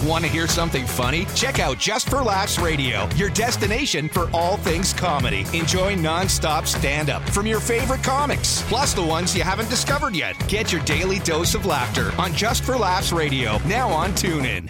Want to hear something funny? Check out Just for Laughs Radio, your destination for all things comedy. Enjoy non-stop stand-up from your favorite comics, plus the ones you haven't discovered yet. Get your daily dose of laughter on Just for Laughs Radio, now on TuneIn.